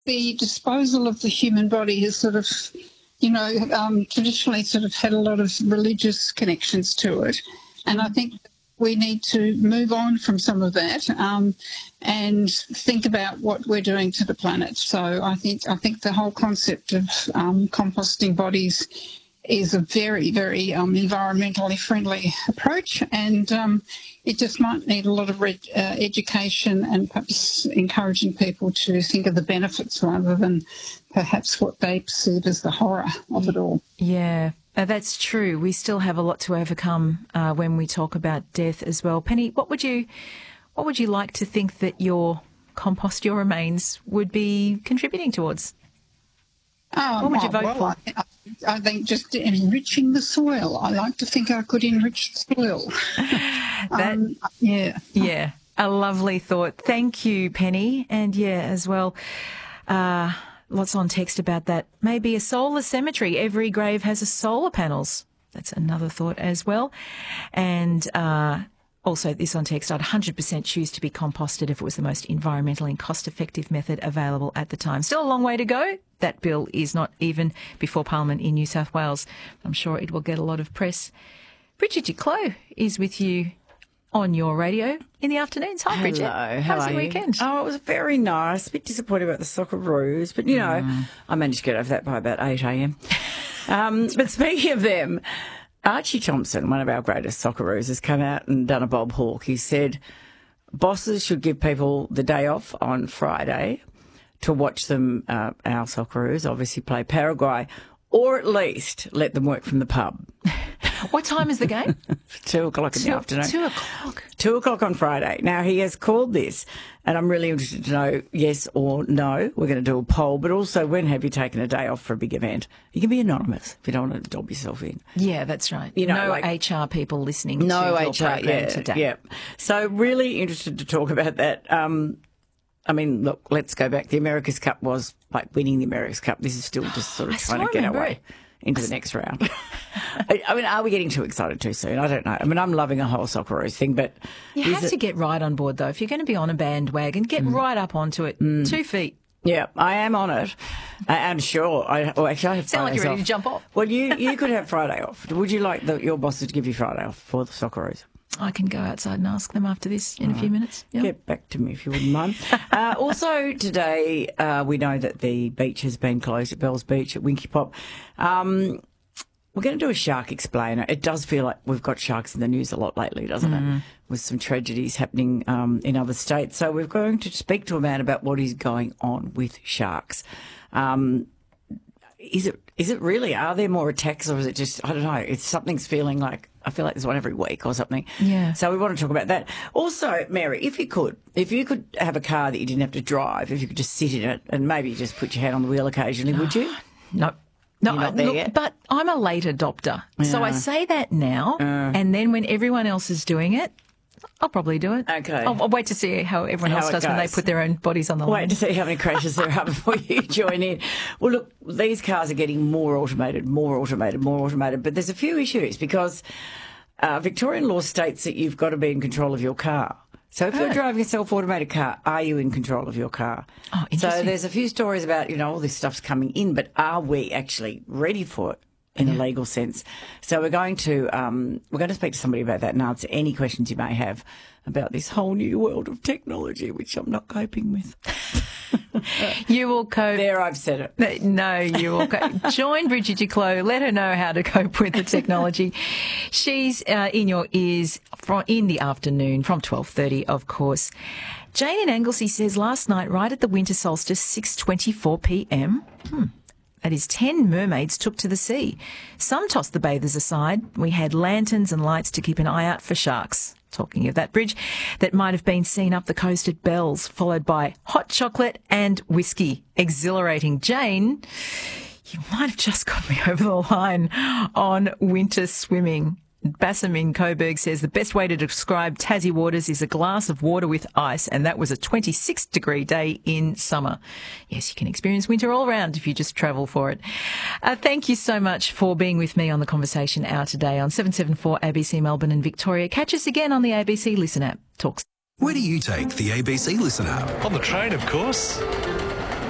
the disposal of the human body has sort of, traditionally sort of had a lot of religious connections to it. And I think we need to move on from some of that and think about what we're doing to the planet. So I think the whole concept of composting bodies is a very, very environmentally friendly approach, and it just might need a lot of education and perhaps encouraging people to think of the benefits rather than perhaps what they perceive as the horror of it all. Yeah, that's true. We still have a lot to overcome when we talk about death as well. Penny, what would you like to think that your remains would be contributing towards? What would you vote for? I think just enriching the soil. I like to think I could enrich the soil. Yeah, a lovely thought. Thank you, Penny. And as well, lots on text about that. Maybe a solar cemetery. Every grave has a solar panels. That's another thought as well. And also this on text, I'd 100% choose to be composted if it was the most environmental and cost-effective method available at the time. Still a long way to go. That bill is not even before Parliament in New South Wales. I'm sure it will get a lot of press. Bridget Duclos is with you on your radio in the afternoons. Hi, Bridget. Hello. How was your weekend? Oh, it was very nice. A bit disappointed about the Socceroos, but, I managed to get over that by about 8 a.m. But speaking of them, Archie Thompson, one of our greatest Socceroos, has come out and done a Bob Hawke. He said bosses should give people the day off on Friday to watch them, our Socceroos, obviously play Paraguay, or at least let them work from the pub. What time is the game? 2 o'clock in the afternoon. 2 o'clock. 2 o'clock on Friday. Now, he has called this, and I'm really interested to know yes or no. We're going to do a poll, but also when have you taken a day off for a big event? You can be anonymous if you don't want to dob yourself in. Yeah, that's right. No HR people listening to your program today. Yeah. So really interested to talk about that. Look, let's go back. The America's Cup was like winning the America's Cup. This is still just sort of trying to get our way into the next round. Are we getting too excited too soon? I don't know. I'm loving a whole Socceroos thing, but you have to get right on board though. If you're going to be on a bandwagon, get right up onto it. 2 feet. Yeah, I am on it. I'm sure. I have Fridays Sound like you're ready off. to jump off. Well, you could have Friday off. Would you like your bosses to give you Friday off for the Socceroos? I can go outside and ask them after this in a few minutes. Yep. Get back to me if you wouldn't mind. Also today, we know that the beach has been closed at Bells Beach at Winky Pop. We're going to do a shark explainer. It does feel like we've got sharks in the news a lot lately, doesn't it? With some tragedies happening in other states. So we're going to speak to a man about what is going on with sharks. Is it really? Are there more attacks, or is it just, I don't know, it's something's feeling like, I feel like there's one every week or something. Yeah. So we want to talk about that. Also, Mary, if you could have a car that you didn't have to drive, if you could just sit in it and maybe just put your hand on the wheel occasionally, would you? No. You're not there yet? But I'm a late adopter. Yeah. So I say that now, and then when everyone else is doing it, I'll probably do it. Okay. I'll wait to see how everyone else does when they put their own bodies on the line. Wait to see how many crashes there are before you join in. Well, look, these cars are getting more automated. But there's a few issues because Victorian law states that you've got to be in control of your car. So if you're driving a self-automated car, are you in control of your car? Oh, interesting. So there's a few stories about, all this stuff's coming in, but are we actually ready for it in a legal sense? So we're going to speak to somebody about that and answer any questions you may have about this whole new world of technology, which I'm not coping with. You will cope. There, I've said it. No, you will cope. Join Bridget Duclos. Let her know how to cope with the technology. She's in your ears in the afternoon from 12:30, of course. Jane in Anglesey says last night, right at the winter solstice, 6:24 p.m. That is 10 mermaids took to the sea. Some tossed the bathers aside. We had lanterns and lights to keep an eye out for sharks. Talking of that bridge, that might have been seen up the coast at Bells, followed by hot chocolate and whiskey. Exhilarating. Jane, you might have just got me over the line on winter swimming. Bassam in Coburg says the best way to describe Tassie waters is a glass of water with ice, and that was a 26-degree day in summer. Yes, you can experience winter all around if you just travel for it. Thank you so much for being with me on the Conversation Hour today on 774 ABC Melbourne and Victoria. Catch us again on the ABC Listen app. Talks. Where do you take the ABC Listen app? On the train, of course.